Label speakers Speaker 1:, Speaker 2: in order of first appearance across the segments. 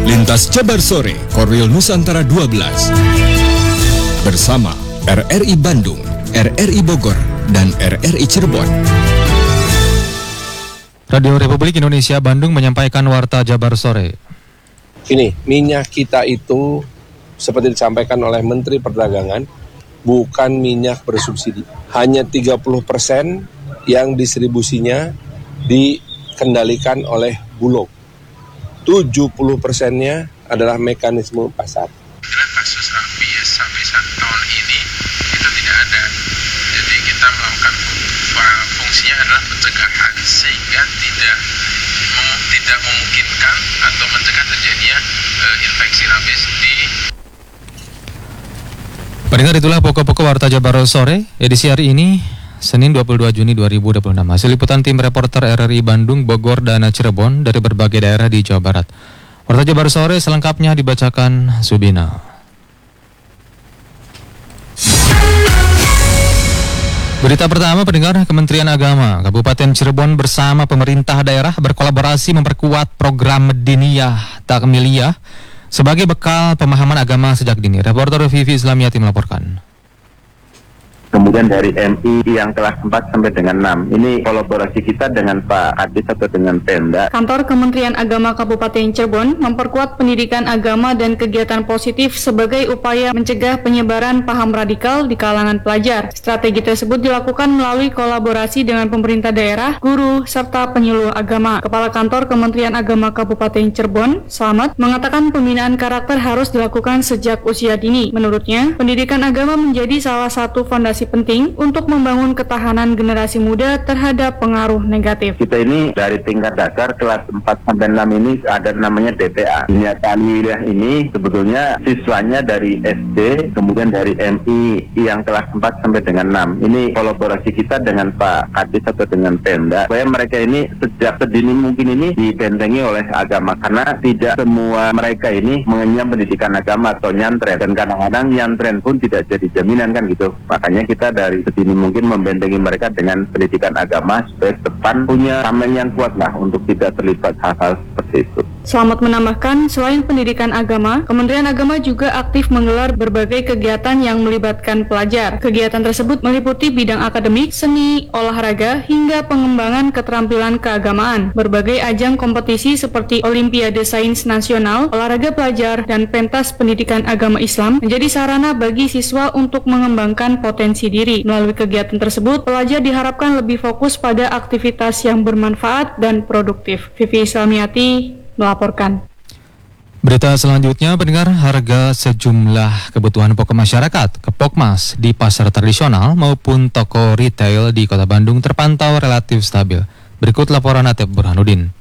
Speaker 1: Lintas Jabar Sore, Korwil Nusantara 12. Bersama RRI Bandung, RRI Bogor, dan RRI Cirebon.
Speaker 2: Radio Republik Indonesia Bandung menyampaikan Warta Jabar Sore.
Speaker 3: Ini, minyak kita itu seperti disampaikan oleh Menteri Perdagangan, bukan minyak bersubsidi. Hanya 30% yang distribusinya dikendalikan oleh Bulog. 70%-nya adalah mekanisme pasar.
Speaker 4: Kasus rabies sampai 1 tahun ini itu tidak ada. Jadi kita melakukan fungsinya adalah pencegahan sehingga tidak memungkinkan atau mencegah terjadinya infeksi rabies di.
Speaker 2: Pendengar, itulah pokok-pokok Warta Jabar Sore edisi hari ini, Senin 22 Juni 2026. Hasil liputan tim reporter RRI Bandung, Bogor, dan Cirebon dari berbagai daerah di Jawa Barat. Warta Jabar Sore selengkapnya dibacakan Subina. Berita pertama, pendengar, Kementerian Agama Kabupaten Cirebon bersama pemerintah daerah berkolaborasi memperkuat program Diniyah Takmiliyah sebagai bekal pemahaman agama sejak dini. Reporter Vivi Islamiyati melaporkan.
Speaker 5: Kemudian dari MI yang kelas 4 sampai dengan 6. Ini kolaborasi kita dengan Pak Kadis atau dengan Pemda.
Speaker 6: Kantor Kementerian Agama Kabupaten Cirebon memperkuat pendidikan agama dan kegiatan positif sebagai upaya mencegah penyebaran paham radikal di kalangan pelajar. Strategi tersebut dilakukan melalui kolaborasi dengan pemerintah daerah, guru, serta penyuluh agama. Kepala Kantor Kementerian Agama Kabupaten Cirebon, Slamet, mengatakan pembinaan karakter harus dilakukan sejak usia dini. Menurutnya, pendidikan agama menjadi salah satu fondasi penting untuk membangun ketahanan generasi muda terhadap pengaruh negatif.
Speaker 5: Kita ini dari tingkat dasar kelas 4 sampai 6 ini ada namanya DPA. Diniyah Takmiliyah ini sebetulnya siswanya dari SD, kemudian dari MI yang kelas 4 sampai dengan 6. Ini kolaborasi kita dengan Pak Kadis atau dengan Pemda, supaya mereka ini sejak sedini mungkin ini dibentengi oleh agama, karena tidak semua mereka ini mengenyam pendidikan agama atau nyantren, dan kadang-kadang nyantren pun tidak jadi jaminan kan gitu. Makanya kita dari sedini mungkin membentengi mereka dengan pendidikan agama supaya depan punya tameng yang kuat lah untuk tidak terlibat hal-hal seperti itu.
Speaker 6: Slamet menambahkan, selain pendidikan agama, Kementerian Agama juga aktif menggelar berbagai kegiatan yang melibatkan pelajar. Kegiatan tersebut meliputi bidang akademik, seni, olahraga, hingga pengembangan keterampilan keagamaan. Berbagai ajang kompetisi seperti Olimpiade Sains Nasional, Olahraga Pelajar, dan Pentas Pendidikan Agama Islam menjadi sarana bagi siswa untuk mengembangkan potensi diri. Melalui kegiatan tersebut, pelajar diharapkan lebih fokus pada aktivitas yang bermanfaat dan produktif. Vivi Islamiyati melaporkan.
Speaker 2: Berita selanjutnya, pendengar, harga sejumlah kebutuhan pokok masyarakat ke Pokmas di pasar tradisional maupun toko retail di Kota Bandung terpantau relatif stabil. Berikut laporan Atep Burhanuddin.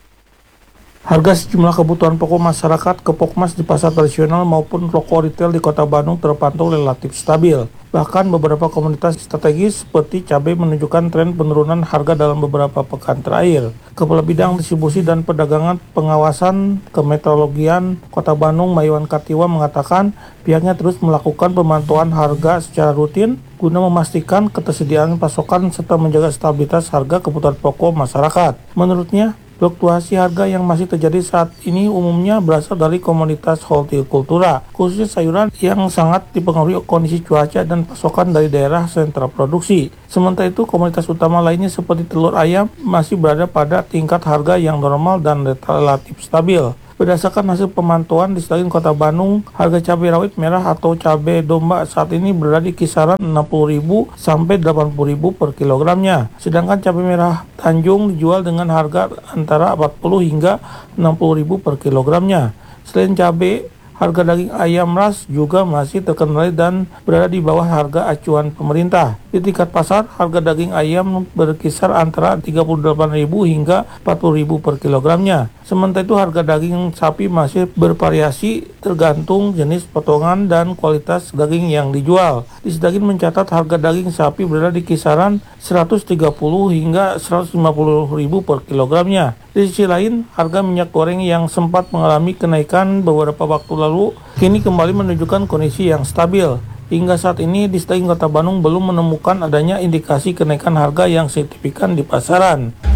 Speaker 7: Harga sejumlah kebutuhan pokok masyarakat ke Pokmas di pasar tradisional maupun toko retail di Kota Bandung terpantau relatif stabil. Bahkan beberapa komoditas strategis seperti cabai menunjukkan tren penurunan harga dalam beberapa pekan terakhir. Kepala Bidang Distribusi dan Perdagangan Pengawasan Kemeteorologian Kota Bandung, Maywan Katiwa, mengatakan pihaknya terus melakukan pemantauan harga secara rutin guna memastikan ketersediaan pasokan serta menjaga stabilitas harga kebutuhan pokok masyarakat. Menurutnya, fluktuasi harga yang masih terjadi saat ini umumnya berasal dari komoditas hortikultura, khususnya sayuran yang sangat dipengaruhi kondisi cuaca dan pasokan dari daerah sentra produksi. Sementara itu, komoditas utama lainnya seperti telur ayam masih berada pada tingkat harga yang normal dan relatif stabil. Berdasarkan hasil pemantauan di Stasiun Kota Bandung, harga cabai rawit merah atau cabai domba saat ini berada di kisaran 60.000 sampai 80.000 per kilogramnya. Sedangkan cabai merah Tanjung dijual dengan harga antara 40 hingga 60.000 per kilogramnya. Selain cabai, harga daging ayam ras juga masih terkendali dan berada di bawah harga acuan pemerintah. Di tingkat pasar, harga daging ayam berkisar antara 38.000 hingga 40.000 per kilogramnya. Sementara itu, harga daging sapi masih bervariasi tergantung jenis potongan dan kualitas daging yang dijual. Disdagin mencatat harga daging sapi berada di kisaran 130 hingga 150.000 per kilogramnya. Di sisi lain, harga minyak goreng yang sempat mengalami kenaikan beberapa waktu lalu kini kembali menunjukkan kondisi yang stabil. Hingga saat ini, Disdagin Kota Bandung belum menemukan adanya indikasi kenaikan harga yang signifikan di pasaran.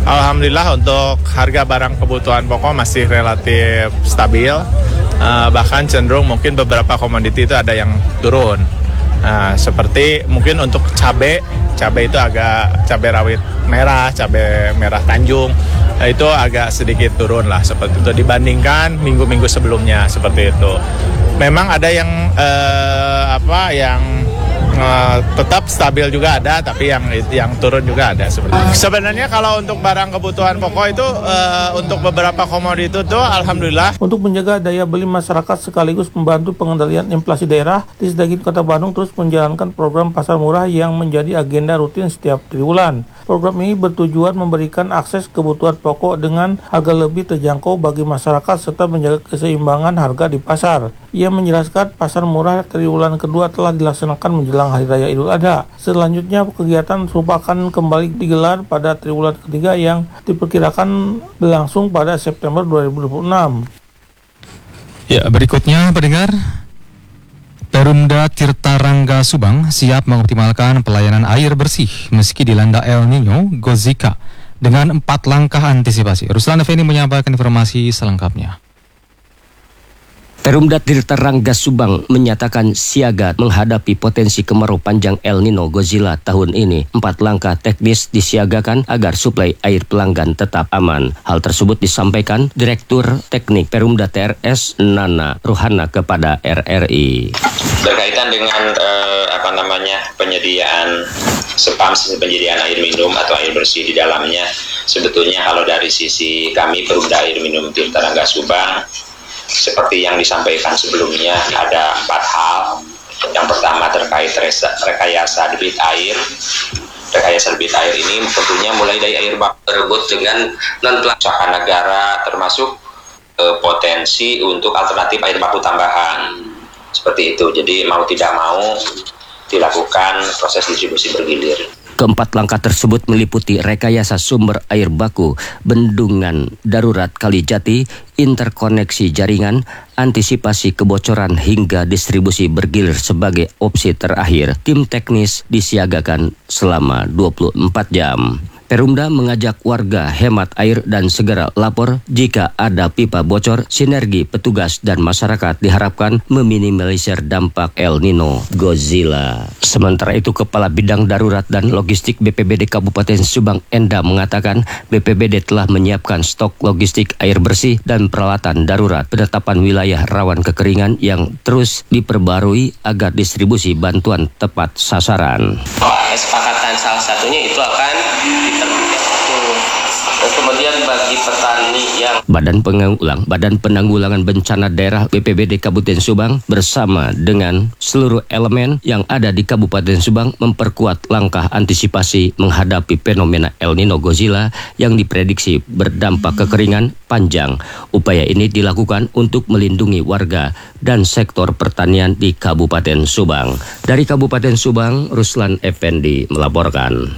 Speaker 8: Alhamdulillah untuk harga barang kebutuhan pokok masih relatif stabil, bahkan cenderung mungkin beberapa komoditi itu ada yang turun. Seperti mungkin untuk cabai itu agak cabai rawit merah, cabai merah Tanjung, itu agak sedikit turun lah seperti itu dibandingkan minggu-minggu sebelumnya seperti itu. Memang ada yang tetap stabil juga ada, tapi yang turun juga ada seperti itu. Sebenarnya kalau untuk barang kebutuhan pokok itu untuk beberapa komoditi itu alhamdulillah.
Speaker 7: Untuk menjaga daya beli masyarakat sekaligus membantu pengendalian inflasi daerah, Disdagin Kota Bandung terus menjalankan program pasar murah yang menjadi agenda rutin setiap triwulan. Program ini bertujuan memberikan akses kebutuhan pokok dengan harga lebih terjangkau bagi masyarakat serta menjaga keseimbangan harga di pasar. Ia menjelaskan pasar murah triwulan kedua telah dilaksanakan menjelang Hari Raya Idul Adha. Selanjutnya kegiatan serupa akan kembali digelar pada triwulan ketiga yang diperkirakan berlangsung pada September 2026.
Speaker 2: Ya, berikutnya pendengar, Perumda Tirta Rangga Subang siap mengoptimalkan pelayanan air bersih meski dilanda El Nino Gozika dengan 4 langkah antisipasi. Ruslan Effendi menyampaikan informasi selengkapnya.
Speaker 9: Perumda Tirta Rangga Subang menyatakan siaga menghadapi potensi kemarau panjang El Nino Godzilla tahun ini. 4 langkah teknis disiagakan agar suplai air pelanggan tetap aman. Hal tersebut disampaikan Direktur Teknik Perumda TRS Nana Ruhana kepada RRI.
Speaker 10: Berkaitan dengan penyediaan penyediaan air minum atau air bersih di dalamnya, sebetulnya kalau dari sisi kami Perumda Air Minum Tirta Rangga Subang, seperti yang disampaikan sebelumnya, ada 4 hal. Yang pertama terkait rekayasa debit air. Rekayasa debit air ini tentunya mulai dari air baku tersebut dengan non-pelaksanaan negara, termasuk potensi untuk alternatif air baku tambahan. Seperti itu. Jadi mau tidak mau dilakukan proses distribusi bergilir.
Speaker 9: Keempat langkah tersebut meliputi rekayasa sumber air baku, bendungan darurat Kalijati, interkoneksi jaringan, antisipasi kebocoran hingga distribusi bergilir sebagai opsi terakhir. Tim teknis disiagakan selama 24 jam. Perumda mengajak warga hemat air dan segera lapor jika ada pipa bocor. Sinergi petugas dan masyarakat diharapkan meminimalisir dampak El Nino Godzilla. Sementara itu, Kepala Bidang Darurat dan Logistik BPBD Kabupaten Subang Enda mengatakan BPBD telah menyiapkan stok logistik air bersih dan peralatan darurat. Penetapan wilayah rawan kekeringan yang terus diperbarui agar distribusi bantuan tepat sasaran.
Speaker 11: Kesepakatan salah satunya itu akan kemudian bagi petani yang Badan Penanggulangan Bencana Daerah BPBD Kabupaten Subang bersama dengan seluruh elemen yang ada di Kabupaten Subang memperkuat langkah antisipasi menghadapi fenomena El Nino Godzilla yang diprediksi berdampak kekeringan panjang. Upaya ini dilakukan untuk melindungi warga dan sektor pertanian di Kabupaten Subang. Dari Kabupaten Subang, Ruslan Effendi melaporkan.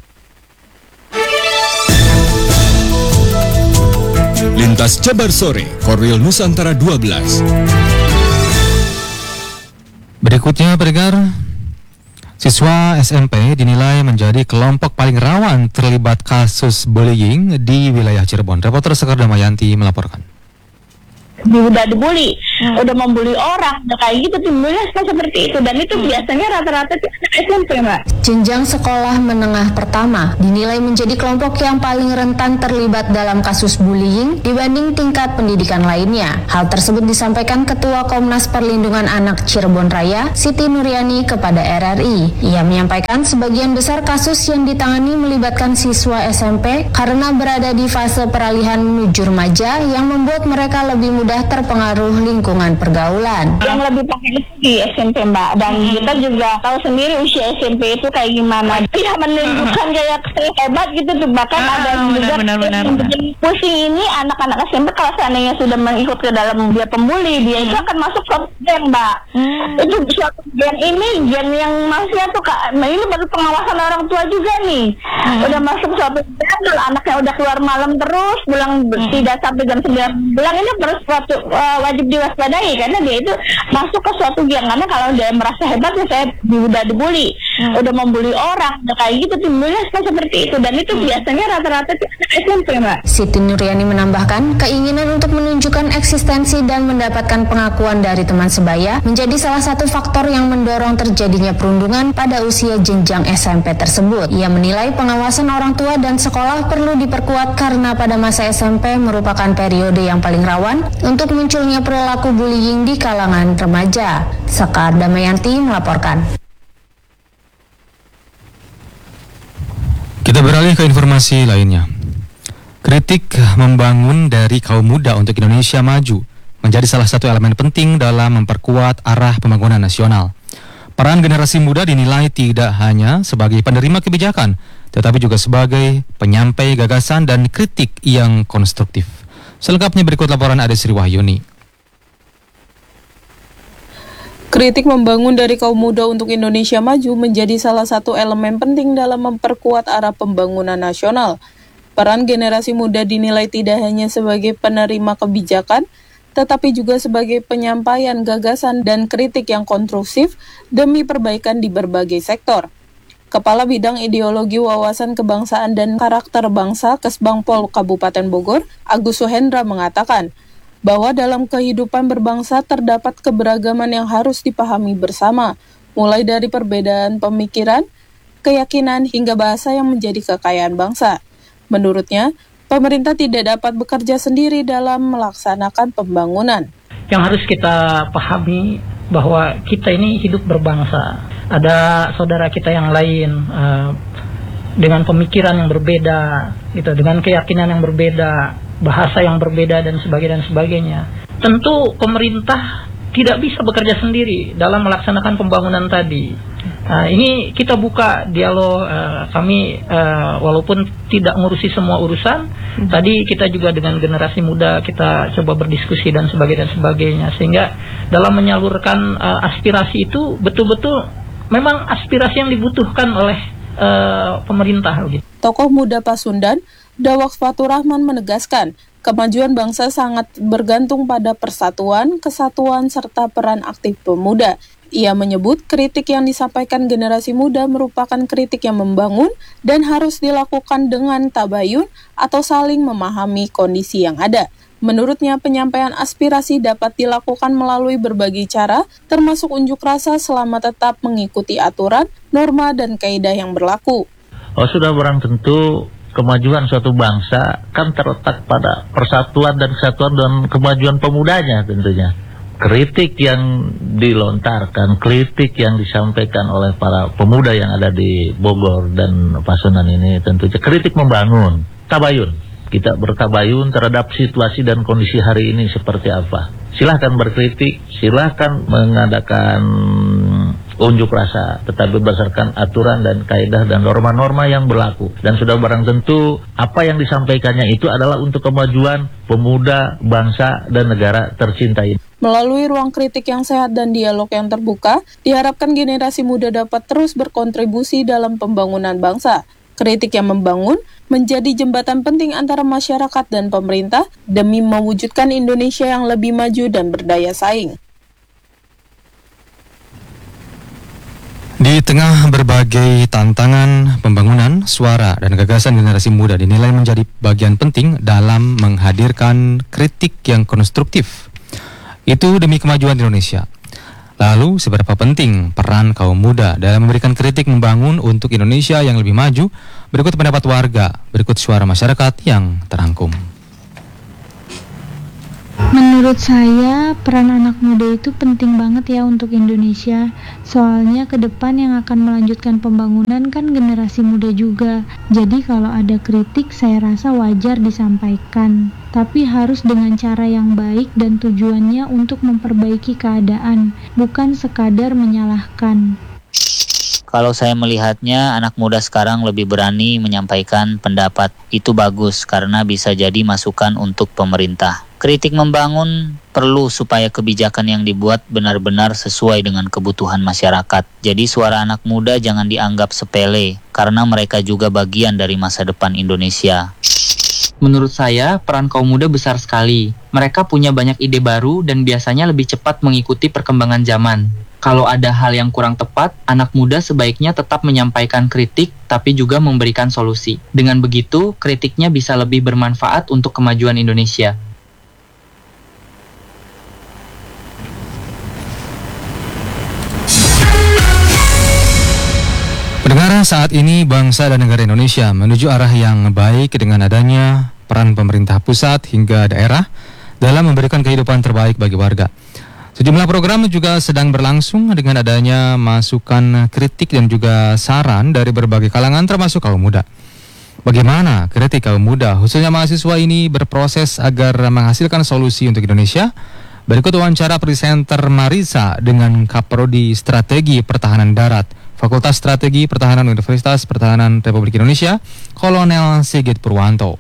Speaker 1: Lintas Jabar Sore, Korwil Nusantara 12.
Speaker 2: Berikutnya pendengar, siswa SMP dinilai menjadi kelompok paling rawan terlibat kasus bullying di wilayah Cirebon. Reporter Sekar Damayanti melaporkan.
Speaker 12: Udah dibully, udah membuli orang, udah kayak gitu timbulnya seperti itu, dan itu biasanya rata-rata SMP, Mbak.
Speaker 13: Jenjang sekolah menengah pertama dinilai menjadi kelompok yang paling rentan terlibat dalam kasus bullying dibanding tingkat pendidikan lainnya. Hal tersebut disampaikan Ketua Komnas Perlindungan Anak Cirebon Raya, Siti Nuryani kepada RRI. Ia menyampaikan sebagian besar kasus yang ditangani melibatkan siswa SMP karena berada di fase peralihan menuju remaja yang membuat mereka lebih mudah terpengaruh lingkungan pergaulan.
Speaker 12: Yang lebih pakai itu di SMP, Mbak, dan kita juga tahu sendiri usia SMP itu kayak gimana. Dia menunjukkan kayak hebat gitu tuh, bahkan ada juga yang bikin pusing ini anak-anak SMP kalau seandainya sudah mengikut ke dalam dia pembuli, dia itu akan masuk ke geng, Mbak. Itu suatu geng ini, geng yang manusia tuh Kak, ini baru pengawasan orang tua juga nih. Udah masuk suatu geng, kalau anaknya udah keluar malam terus, pulang tidak sampai jam 9 pulang, ini baru suatu wajib diwaspadai karena dia itu masuk ke suatu geng. Karena kalau dia merasa hebat, ya saya udah dibully. udah membuli orang, kayak gitu timbulnya seperti itu, dan itu biasanya rata-rata SMP, Mbak.
Speaker 13: Siti Nuryani menambahkan, keinginan untuk menunjukkan eksistensi dan mendapatkan pengakuan dari teman sebaya menjadi salah satu faktor yang mendorong terjadinya perundungan pada usia jenjang SMP tersebut. Ia menilai pengawasan orang tua dan sekolah perlu diperkuat karena pada masa SMP merupakan periode yang paling rawan untuk munculnya perilaku bullying di kalangan remaja. Sekar Damayanti melaporkan.
Speaker 2: Kita beralih ke informasi lainnya. Kritik membangun dari kaum muda untuk Indonesia maju menjadi salah satu elemen penting dalam memperkuat arah pembangunan nasional. Peran generasi muda dinilai tidak hanya sebagai penerima kebijakan, tetapi juga sebagai penyampai gagasan dan kritik yang konstruktif. Selengkapnya berikut laporan Ade Sri Wahyuni.
Speaker 14: Kritik membangun dari kaum muda untuk Indonesia maju menjadi salah satu elemen penting dalam memperkuat arah pembangunan nasional. Peran generasi muda dinilai tidak hanya sebagai penerima kebijakan, tetapi juga sebagai penyampaian gagasan dan kritik yang konstruktif demi perbaikan di berbagai sektor. Kepala Bidang Ideologi Wawasan Kebangsaan dan Karakter Bangsa Kesbangpol Kabupaten Bogor, Agus Suhendra mengatakan, bahwa dalam kehidupan berbangsa terdapat keberagaman yang harus dipahami bersama, mulai dari perbedaan pemikiran, keyakinan, hingga bahasa yang menjadi kekayaan bangsa. Menurutnya, pemerintah tidak dapat bekerja sendiri dalam melaksanakan pembangunan.
Speaker 15: Yang harus kita pahami bahwa kita ini hidup berbangsa. Ada saudara kita yang lain dengan pemikiran yang berbeda, gitu, dengan keyakinan yang berbeda, bahasa yang berbeda dan sebagainya. Tentu pemerintah tidak bisa bekerja sendiri dalam melaksanakan pembangunan tadi. Ini kita buka dialog kami walaupun tidak ngurusi semua urusan. Tadi kita juga dengan generasi muda kita coba berdiskusi dan sebagainya, sehingga dalam menyalurkan aspirasi itu betul-betul memang aspirasi yang dibutuhkan oleh pemerintah.
Speaker 14: Tokoh muda Pasundan, Dawak Fatur Rahman menegaskan, kemajuan bangsa sangat bergantung pada persatuan, kesatuan, serta peran aktif pemuda. Ia menyebut kritik yang disampaikan generasi muda merupakan kritik yang membangun dan harus dilakukan dengan tabayun atau saling memahami kondisi yang ada. Menurutnya, penyampaian aspirasi dapat dilakukan melalui berbagai cara, termasuk unjuk rasa selama tetap mengikuti aturan, norma, dan kaidah yang berlaku.
Speaker 16: Sudah barang tentu kemajuan suatu bangsa kan terletak pada persatuan dan kesatuan dan kemajuan pemudanya tentunya. Kritik yang dilontarkan, kritik yang disampaikan oleh para pemuda yang ada di Bogor dan Pasundan ini tentunya kritik membangun, tabayun. Kita bertabayun terhadap situasi dan kondisi hari ini seperti apa. Silahkan berkritik, silahkan mengadakan unjuk rasa, tetapi berdasarkan aturan dan kaidah dan norma-norma yang berlaku. Dan sudah barang tentu apa yang disampaikannya itu adalah untuk kemajuan pemuda, bangsa, dan negara tercinta ini.
Speaker 14: Melalui ruang kritik yang sehat dan dialog yang terbuka, diharapkan generasi muda dapat terus berkontribusi dalam pembangunan bangsa. Kritik yang membangun menjadi jembatan penting antara masyarakat dan pemerintah demi mewujudkan Indonesia yang lebih maju dan berdaya saing.
Speaker 2: Di tengah berbagai tantangan pembangunan, suara dan gagasan generasi muda dinilai menjadi bagian penting dalam menghadirkan kritik yang konstruktif. Itu demi kemajuan Indonesia. Lalu, seberapa penting peran kaum muda dalam memberikan kritik membangun untuk Indonesia yang lebih maju? Berikut pendapat warga, berikut suara masyarakat yang terangkum.
Speaker 17: Menurut saya, peran anak muda itu penting banget ya untuk Indonesia. Soalnya ke depan yang akan melanjutkan pembangunan kan generasi muda juga. Jadi kalau ada kritik, saya rasa wajar disampaikan. Tapi harus dengan cara yang baik dan tujuannya untuk memperbaiki keadaan, bukan sekadar menyalahkan.
Speaker 18: Kalau saya melihatnya, anak muda sekarang lebih berani menyampaikan pendapat. Itu bagus karena bisa jadi masukan untuk pemerintah. Kritik membangun perlu supaya kebijakan yang dibuat benar-benar sesuai dengan kebutuhan masyarakat. Jadi suara anak muda jangan dianggap sepele, karena mereka juga bagian dari masa depan Indonesia.
Speaker 19: Menurut saya, peran kaum muda besar sekali. Mereka punya banyak ide baru dan biasanya lebih cepat mengikuti perkembangan zaman. Kalau ada hal yang kurang tepat, anak muda sebaiknya tetap menyampaikan kritik tapi juga memberikan solusi. Dengan begitu, kritiknya bisa lebih bermanfaat untuk kemajuan Indonesia.
Speaker 2: Pendengar, saat ini bangsa dan negara Indonesia menuju arah yang baik dengan adanya peran pemerintah pusat hingga daerah dalam memberikan kehidupan terbaik bagi warga. Sejumlah program juga sedang berlangsung dengan adanya masukan kritik dan juga saran dari berbagai kalangan termasuk kaum muda. Bagaimana kritik kaum muda, khususnya mahasiswa ini berproses agar menghasilkan solusi untuk Indonesia? Berikut wawancara presenter Marisa dengan Kaprodi Strategi Pertahanan Darat, Fakultas Strategi Pertahanan Universitas Pertahanan Republik Indonesia, Kolonel Sigit Purwanto.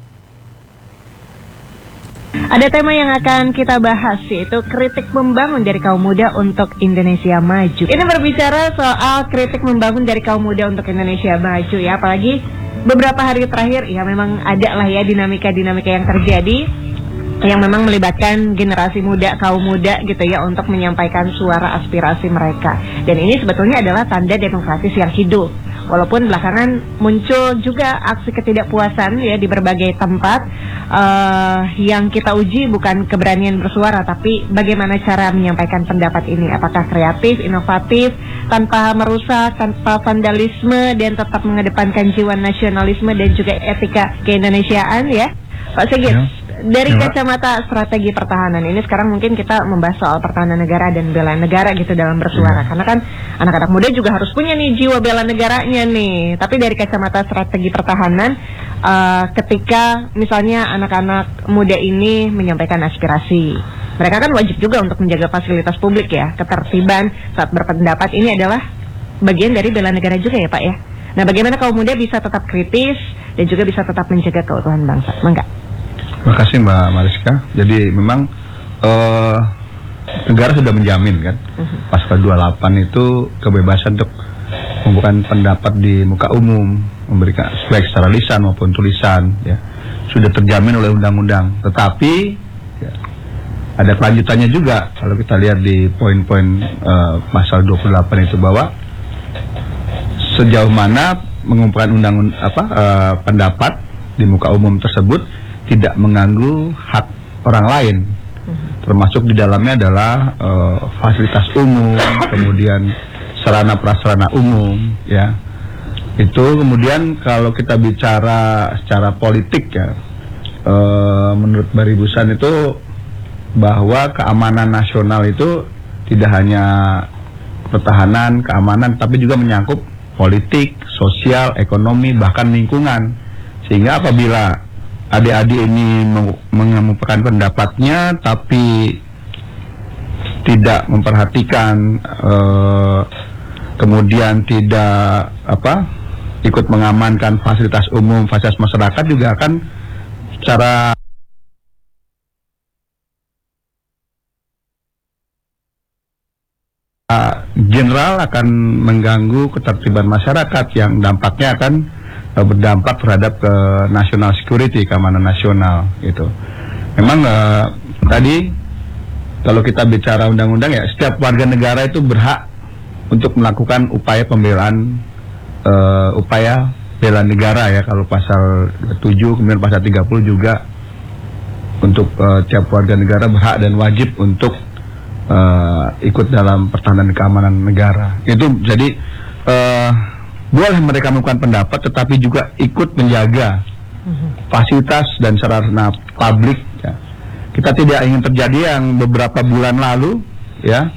Speaker 20: Ada tema yang akan kita bahas, yaitu kritik membangun dari kaum muda untuk Indonesia maju. Ini berbicara soal kritik membangun dari kaum muda untuk Indonesia maju ya, apalagi beberapa hari terakhir ya memang ada lah ya dinamika-dinamika yang terjadi yang memang melibatkan generasi muda, kaum muda gitu ya, untuk menyampaikan suara aspirasi mereka. Dan ini sebetulnya adalah tanda demokratis yang hidup. Walaupun belakangan muncul juga aksi ketidakpuasan ya di berbagai tempat, yang kita uji bukan keberanian bersuara, tapi bagaimana cara menyampaikan pendapat ini. Apakah kreatif, inovatif, tanpa merusak, tanpa vandalisme, dan tetap mengedepankan jiwa nasionalisme dan juga etika keindonesiaan ya, Pak Sigit. Dari kacamata strategi pertahanan ini sekarang mungkin kita membahas soal pertahanan negara dan bela negara gitu dalam bersuara, karena kan anak-anak muda juga harus punya nih jiwa bela negaranya nih. Tapi dari kacamata strategi pertahanan, ketika misalnya anak-anak muda ini menyampaikan aspirasi, mereka kan wajib juga untuk menjaga fasilitas publik ya, ketertiban saat berpendapat ini adalah bagian dari bela negara juga ya Pak ya. Nah, bagaimana kaum muda bisa tetap kritis dan juga bisa tetap menjaga keutuhan bangsa? Mangga.
Speaker 21: Terima kasih Mbak Mariska. Jadi memang negara sudah menjamin kan, pasal 28 itu kebebasan untuk membuka pendapat di muka umum, memberikan baik secara lisan maupun tulisan, ya sudah terjamin oleh undang-undang. Tetapi ya, ada kelanjutannya juga kalau kita lihat di poin-poin pasal 28 itu, bahwa sejauh mana mengumpulkan pendapat di muka umum tersebut tidak mengganggu hak orang lain, termasuk di dalamnya adalah fasilitas umum, kemudian sarana prasarana umum, ya. Itu kemudian kalau kita bicara secara politik ya, menurut Baribusan itu bahwa keamanan nasional itu tidak hanya pertahanan, keamanan, tapi juga menyangkut politik, sosial, ekonomi, bahkan lingkungan. Sehingga apabila adik-adik ini mengemukakan pendapatnya tapi tidak memperhatikan, kemudian tidak ikut mengamankan fasilitas umum, fasilitas masyarakat, juga akan secara general akan mengganggu ketertiban masyarakat yang dampaknya akan berdampak terhadap ke national security, keamanan nasional gitu. Memang tadi kalau kita bicara undang-undang ya, setiap warga negara itu berhak untuk melakukan upaya pembelaan, upaya bela negara ya, kalau pasal 7, kemudian pasal 30 juga untuk setiap warga negara berhak dan wajib untuk ikut dalam pertahanan keamanan negara. Itu jadi boleh mereka melakukan pendapat, tetapi juga ikut menjaga fasilitas dan sarana publik ya. Kita tidak ingin terjadi yang beberapa bulan lalu ya,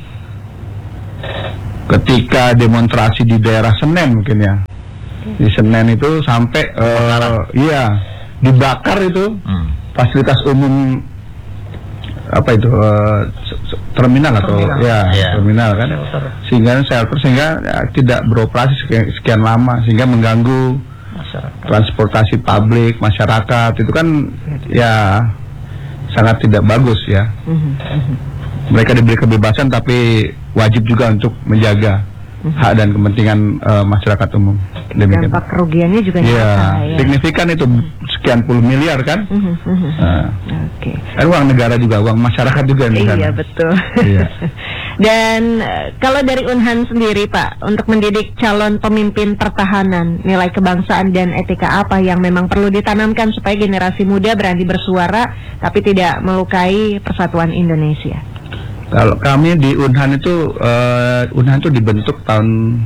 Speaker 21: ketika demonstrasi di daerah Senen mungkin ya, di Senen itu sampai dibakar itu fasilitas umum, apa itu terminal atau terminal kan, sehingga ya, tidak beroperasi sekian lama, sehingga mengganggu transportasi publik masyarakat. Itu kan ya sangat tidak bagus ya. Mereka diberi kebebasan tapi wajib juga untuk menjaga hak dan kepentingan masyarakat umum. Demikian.
Speaker 20: Dampak kerugiannya juga
Speaker 21: ya, signifikan itu, sekian puluh miliar kan. Kan uang negara juga, uang masyarakat juga.
Speaker 20: Iya betul. Dan kalau dari Unhan sendiri Pak, untuk mendidik calon pemimpin pertahanan, nilai kebangsaan dan etika apa yang memang perlu ditanamkan supaya generasi muda berani bersuara tapi tidak melukai persatuan Indonesia?
Speaker 21: Kalau kami di Unhan itu dibentuk tahun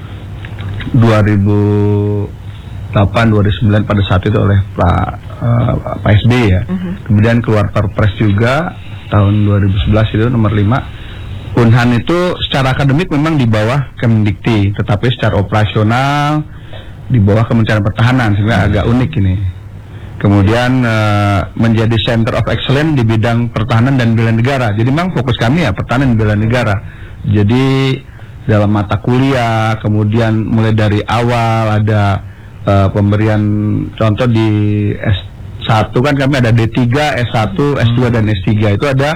Speaker 21: 2008-2009 pada saat itu oleh Pak SBY ya. Kemudian keluar Perpres juga tahun 2011 itu nomor 5. Unhan itu secara akademik memang di bawah Kemendikti, tetapi secara operasional di bawah Kementerian Pertahanan, sehingga agak unik ini. Kemudian menjadi Center of Excellence di bidang pertahanan dan bela negara. Jadi memang fokus kami ya pertahanan dan bela negara. Jadi dalam mata kuliah, kemudian mulai dari awal ada pemberian contoh di S1 kan kami ada D3, S1, S2 dan S3 itu ada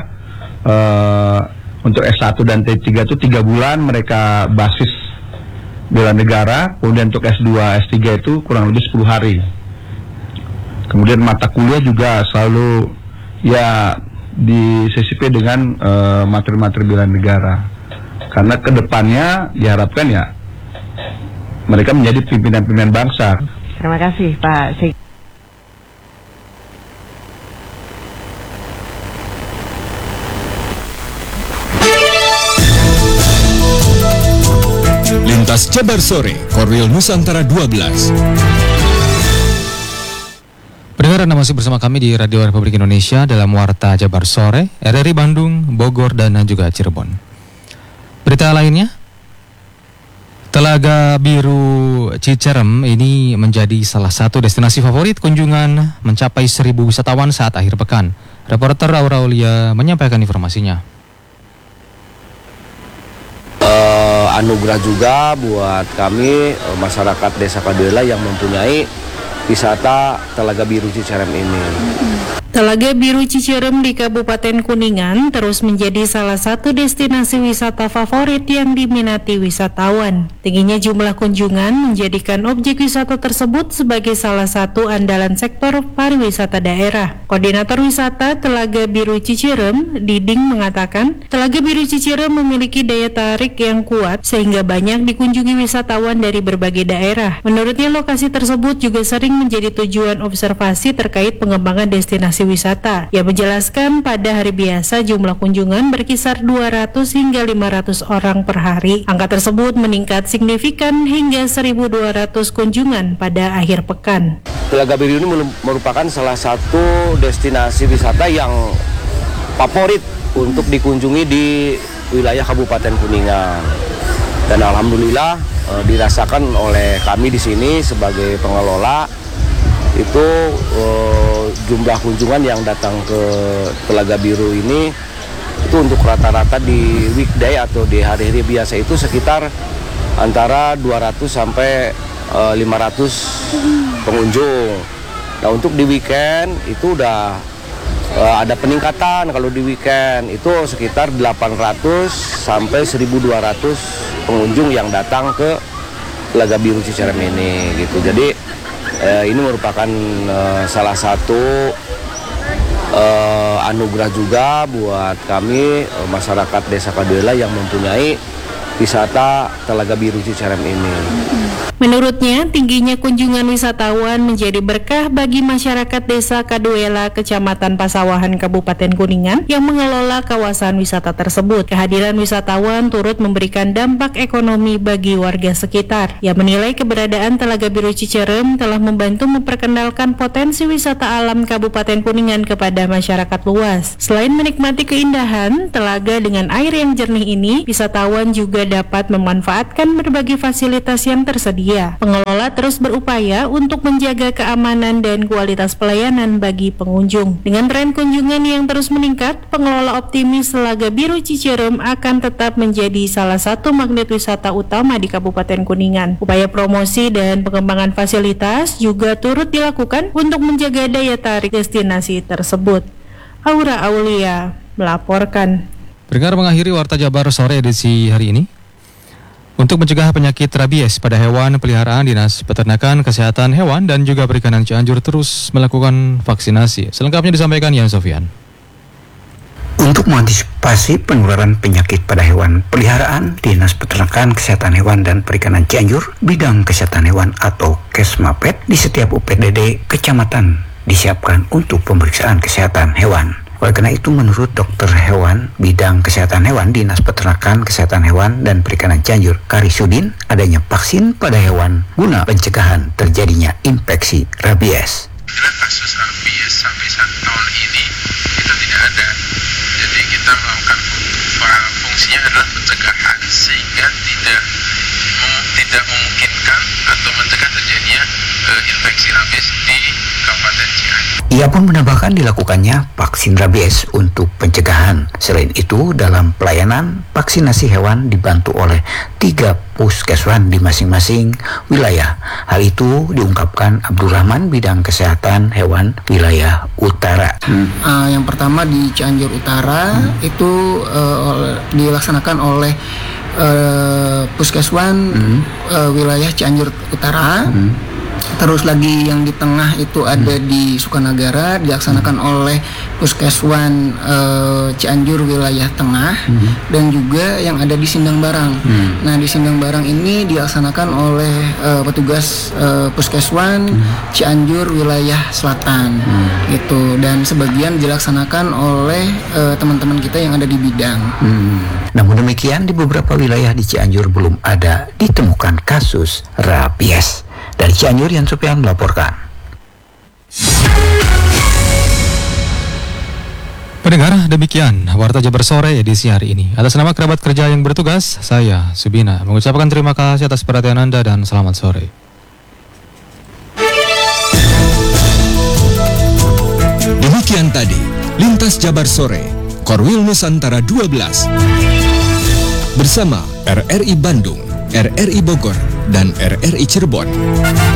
Speaker 21: untuk S1 dan T3 itu 3 bulan mereka basis bela negara, kemudian untuk S2, S3 itu kurang lebih 10 hari. Kemudian mata kuliah juga selalu ya disisipi dengan materi-materi bela negara. Karena kedepannya diharapkan ya mereka menjadi pimpinan-pimpinan bangsa.
Speaker 20: Terima kasih Pak Sig.
Speaker 1: Lintas Jabar Sore, Korwil Nusantara 12.
Speaker 2: Pendengar, Anda masih bersama kami di Radio Republik Indonesia dalam Warta Jabar Sore, RRI Bandung, Bogor, dan juga Cirebon. Berita lainnya, Telaga Biru Cicerem ini menjadi salah satu destinasi favorit kunjungan, mencapai 1.000 wisatawan saat akhir pekan. Reporter Aura Aulia menyampaikan informasinya.
Speaker 3: Anugerah juga buat kami masyarakat Desa Kaduela yang mempunyai wisata Telaga Biru Cicerem ini.
Speaker 22: Telaga Biru Cicerem di Kabupaten Kuningan terus menjadi salah satu destinasi wisata favorit yang diminati wisatawan. Tingginya jumlah kunjungan menjadikan objek wisata tersebut sebagai salah satu andalan sektor pariwisata daerah. Koordinator wisata Telaga Biru Cicerem, Diding, mengatakan Telaga Biru Cicerem memiliki daya tarik yang kuat sehingga banyak dikunjungi wisatawan dari berbagai daerah. Menurutnya lokasi tersebut juga sering menjadi tujuan observasi terkait pengembangan destinasi wisata. Ia menjelaskan pada hari biasa jumlah kunjungan berkisar 200 hingga 500 orang per hari. Angka tersebut meningkat signifikan hingga 1.200 kunjungan pada akhir pekan.
Speaker 3: Telaga Biru ini merupakan salah satu destinasi wisata yang favorit untuk dikunjungi di wilayah Kabupaten Kuningan. Dan alhamdulillah dirasakan oleh kami di sini sebagai pengelola itu jumlah kunjungan yang datang ke Telaga Biru ini itu untuk rata-rata di weekday atau di hari-hari biasa itu sekitar antara 200 sampai 500 pengunjung. Nah untuk di weekend itu udah ada peningkatan. Kalau di weekend itu sekitar 800 sampai 1.200 pengunjung yang datang ke Telaga Biru Cicerem ini gitu. Jadi ini merupakan salah satu anugerah juga buat kami masyarakat Desa Kaduela yang mempunyai wisata Telaga Biru Cicerem ini.
Speaker 22: Menurutnya, tingginya kunjungan wisatawan menjadi berkah bagi masyarakat Desa Kaduela, Kecamatan Pasawahan, Kabupaten Kuningan yang mengelola kawasan wisata tersebut. Kehadiran wisatawan turut memberikan dampak ekonomi bagi warga sekitar. Ia menilai keberadaan Telaga Biru Cicerem telah membantu memperkenalkan potensi wisata alam Kabupaten Kuningan kepada masyarakat luas. Selain menikmati keindahan telaga dengan air yang jernih ini, wisatawan juga dapat memanfaatkan berbagai fasilitas yang tersedia. Pengelola terus berupaya untuk menjaga keamanan dan kualitas pelayanan bagi pengunjung. Dengan tren kunjungan yang terus meningkat, pengelola optimis Telaga Biru Cicerem akan tetap menjadi salah satu magnet wisata utama di Kabupaten Kuningan. Upaya promosi dan pengembangan fasilitas juga turut dilakukan untuk menjaga daya tarik destinasi tersebut. Aura Aulia melaporkan.
Speaker 2: Pendengar, mengakhiri Warta Jabar Sore edisi hari ini. Untuk mencegah penyakit rabies pada hewan peliharaan, Dinas Peternakan, Kesehatan Hewan, dan juga Perikanan Cianjur terus melakukan vaksinasi. Selengkapnya disampaikan Yan Sofian.
Speaker 4: Untuk mengantisipasi penularan penyakit pada hewan peliharaan, Dinas Peternakan Kesehatan Hewan dan Perikanan Cianjur, Bidang Kesehatan Hewan atau Kesmapet di setiap UPDD kecamatan disiapkan untuk pemeriksaan kesehatan hewan. Oleh karena itu, menurut Dokter Hewan Bidang Kesehatan Hewan Dinas Peternakan Kesehatan Hewan dan Perikanan Cianjur, Kari Sudin, adanya vaksin pada hewan guna pencegahan terjadinya infeksi rabies.
Speaker 5: Kasus rabies sampai 1 tahun ini itu tidak ada. Jadi kita melakukan fungsinya adalah pencegahan sehingga tidak memungkinkan atau mencegah terjadinya infeksi rabies di Kabupaten Cianjur.
Speaker 4: Ia pun menambahkan dilakukannya vaksin rabies untuk pencegahan. Selain itu, dalam pelayanan vaksinasi hewan dibantu oleh 3 puskeswan di masing-masing wilayah. Hal itu diungkapkan Abdurrahman Bidang Kesehatan Hewan Wilayah Utara.
Speaker 23: Yang pertama di Cianjur Utara itu dilaksanakan oleh puskeswan wilayah Cianjur Utara. Terus lagi yang di tengah itu ada di Sukanagara, dilaksanakan oleh Puskeswan Cianjur wilayah tengah, dan juga yang ada di Sindang Barang. Nah, di Sindang Barang ini dilaksanakan oleh petugas Puskeswan Cianjur wilayah selatan, gitu. Dan sebagian dilaksanakan oleh teman-teman kita yang ada di bidang.
Speaker 4: Namun demikian, di beberapa wilayah di Cianjur belum ada ditemukan kasus rabies. Dari Cianjur, Yan Supian melaporkan.
Speaker 2: Pendengar, demikian Warta Jabar Sore edisi hari ini. Atas nama kerabat kerja yang bertugas, saya Subina mengucapkan terima kasih atas perhatian Anda dan selamat sore.
Speaker 1: Demikian tadi Lintas Jabar Sore Korwil Nusantara 12 bersama RRI Bandung, RRI Bogor, dan RRI Cirebon.